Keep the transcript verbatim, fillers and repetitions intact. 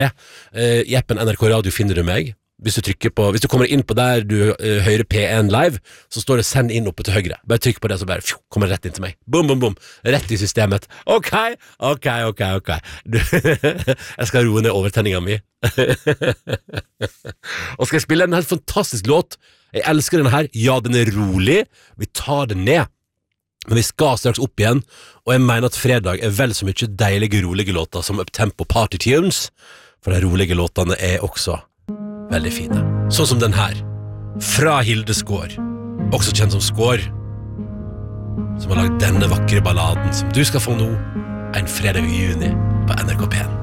uh, I appen N R K Radio finner du meg. Hvis du trykker på, hvis du kommer inn på der du uh, hører P en live, så står det send inn oppe til høyre. Bare trykk på det, så bare fju, kommer det rett inn til meg. Boom, boom, boom. Rett i systemet. Ok, ok, ok, ok. Du, jeg skal roe ned overtenninga mi. Og skal jeg spille en helt fantastisk låt. Jeg elsker denne her. Ja, den er rolig. Vi tar den ned. Men vi skal straks opp igjen. Og jeg mener at fredag er vel så mye deilige, rolige låter som Uptempo Party Tunes. For de rolige låtene er også veldig fine. Sånn som den her. Fra Hilde Skår. Også kjent som Skår. Som har laget denne vakre balladen som du skal få nå en fredag i juni på N R K P en.